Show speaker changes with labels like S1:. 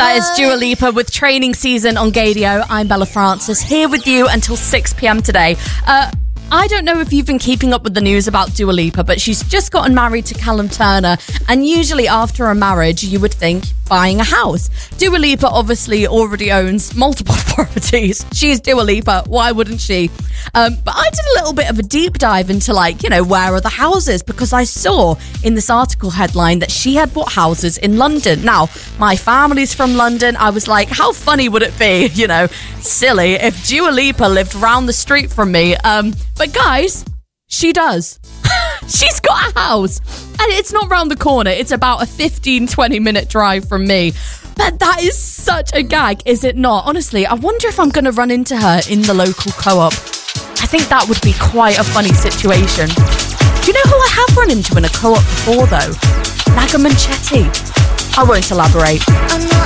S1: That is Dua Lipa with Training Season on Gadio. I'm Bella Francis, here with you until 6 p.m. today. I don't know if you've been keeping up with the news about Dua Lipa, but she's just gotten married to Callum Turner, and usually after a marriage, you would think buying a house. Dua Lipa obviously already owns multiple properties. She's Dua Lipa, why wouldn't she? But I did a little bit of a deep dive into where are the houses? Because I saw in this article headline that she had bought houses in London. Now, my family's from London. I was like, how funny would it be, silly if Dua Lipa lived round the street from me. But guys, she does. She's got a house. And it's not round the corner. It's about a 15-20 minute drive from me. But that is such a gag, is it not? Honestly, I wonder if I'm going to run into her in the local co-op. I think that would be quite a funny situation. Do you know who I have run into in a co-op before, though? Naga Manchetti. I won't elaborate.